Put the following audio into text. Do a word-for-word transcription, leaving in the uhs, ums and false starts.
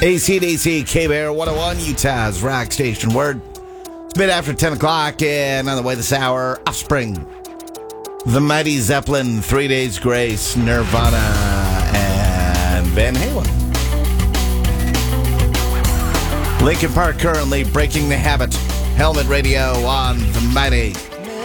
A C D C K-Bear one oh one, Utah's rock station. Word. It's a bit after ten o'clock, and on the way this hour, Offspring, The Mighty Zeppelin, Three Days Grace, Nirvana, and Van Halen. Linkin Park currently breaking the habit. Helmet Radio on The Mighty